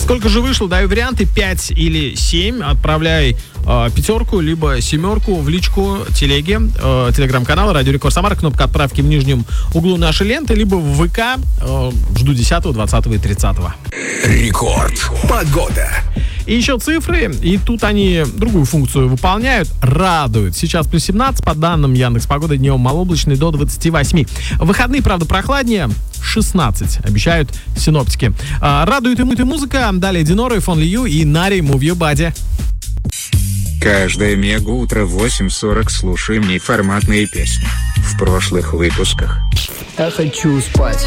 Сколько же вышло? Даю варианты: 5 или 7. Отправляй пятерку, либо семерку в личку телеги, телеграм-канала Радио Рекорд Самара, кнопка отправки в нижнем углу нашей ленты, либо в ВК. Жду 10, 20 и 30. Рекорд. Погода. И еще цифры, и тут они другую функцию выполняют, радуют. Сейчас плюс 17, по данным Яндекс.Погоды, днем малооблачный до 28. В выходные, правда, прохладнее, 16, обещают синоптики. Радует и музыка. Далее Динора, Фон Лию и Нари, Move Your Body. Каждое мега-утро в 8:40 слушаем неформатные песни. В прошлых выпусках. Я хочу спать.